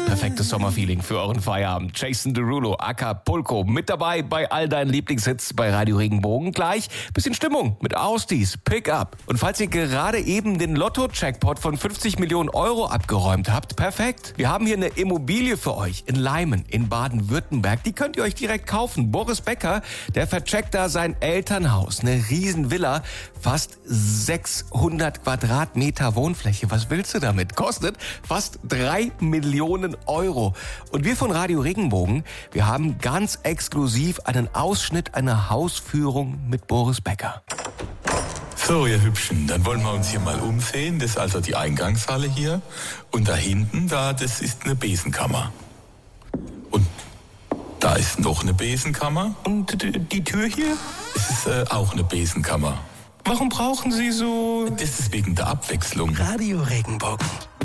Perfektes Sommerfeeling für euren Feierabend. Jason Derulo, Acapulco, mit dabei bei all deinen Lieblingshits bei Radio Regenbogen. Gleich bisschen Stimmung mit Austis, Pick Up. Und falls ihr gerade eben den Lotto-Jackpot von 50 Millionen Euro abgeräumt habt, perfekt. Wir haben hier eine Immobilie für euch in Leimen in Baden-Württemberg. Die könnt ihr euch direkt kaufen. Boris Becker, der vercheckt da sein Elternhaus. Eine Riesenvilla, fast 600 Quadratmeter Wohnfläche. Was willst du damit? Kostet fast 3 Millionen Euro. Und wir von Radio Regenbogen, wir haben ganz exklusiv einen Ausschnitt einer Hausführung mit Boris Becker. So, ihr Hübschen, dann wollen wir uns hier mal umsehen. Das ist also die Eingangshalle hier. Und da hinten, das ist eine Besenkammer. Und da ist noch eine Besenkammer. Und die Tür hier, das ist auch eine Besenkammer. Warum brauchen Sie so... Das ist wegen der Abwechslung. Radio Regenbogen.